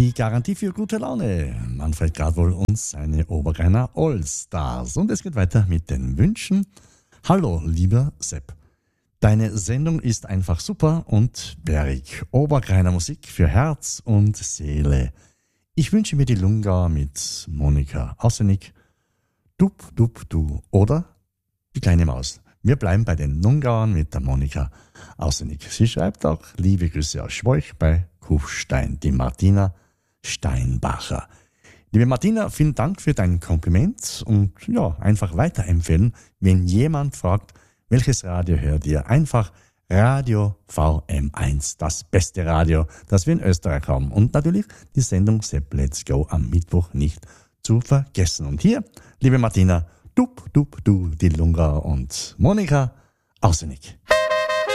Die Garantie für gute Laune. Manfred Gradwohl und seine Obergreiner Allstars. Und es geht weiter mit den Wünschen. Hallo, lieber Sepp. Deine Sendung ist einfach super und bärig. Obergreiner Musik für Herz und Seele. Ich wünsche mir die Lunga mit Monika Ausenig, Dub, Dub, Du oder die kleine Maus. Wir bleiben bei den Lungauern mit der Monika Ausenig. Sie schreibt auch liebe Grüße aus Schwoich bei Kufstein, die Martina Steinbacher. Liebe Martina, vielen Dank für dein Kompliment und ja, einfach weiterempfehlen, wenn jemand fragt, welches Radio hört ihr? Einfach Radio VM1, das beste Radio, das wir in Österreich haben. Und natürlich die Sendung Sepp Let's Go am Mittwoch nicht zu vergessen. Und hier, liebe Martina, Dub, Dub, Du, die Lunga und Monika Ausenig.